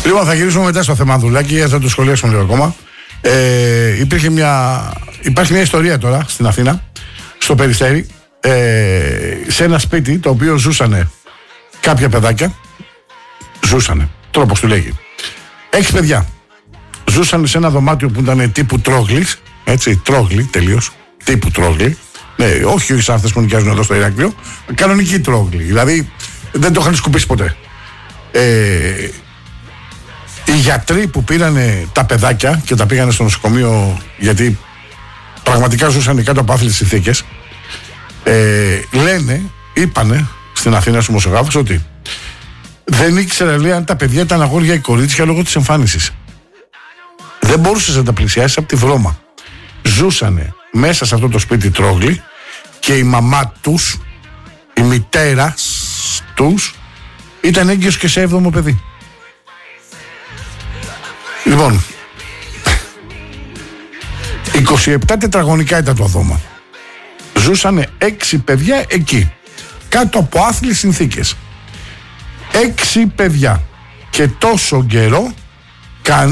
Λοιπόν, θα γυρίσουμε μετά στο θεμανδουλάκι, θα το σχολιάσουμε λίγο ακόμα. Υπάρχει μια ιστορία τώρα στην Αθήνα, στο Περιστέρι, σε ένα σπίτι το οποίο ζούσανε κάποια παιδάκια. Ζούσανε, τρόπος του λέγει. 6 παιδιά. Ζούσαν σε ένα δωμάτιο που ήταν τύπου τρόγλης. Έτσι, τρόγλη τελείως. Τύπου τρόγλη. Ναι, όχι σαν αυτές που νοικιάζουν εδώ στο Ηράκλειο. Κανονική τρόγλη. Δηλαδή δεν το είχαν σκουπίσει ποτέ. Οι γιατροί που πήρανε τα παιδάκια και τα πήγανε στο νοσοκομείο, γιατί πραγματικά ζούσαν κάτω από άθλιες συνθήκες, είπανε στην Αθήνα στους δημοσιογράφους ότι δεν ήξερε, λέει, αν τα παιδιά ήταν αγόρια ή κορίτσια λόγω της εμφάνισης. Δεν μπορούσες να τα πλησιάσεις από τη βρώμα. Ζούσανε μέσα σε αυτό το σπίτι τρόγλοι και η μαμά τους, η μητέρα τους, ήταν έγκυος και σε 7ο παιδί. Λοιπόν, 27 τετραγωνικά ήταν το δώμα. Ζούσανε 6 παιδιά εκεί, κάτω από άθλιες συνθήκες. 6 παιδιά. Και τόσο καιρό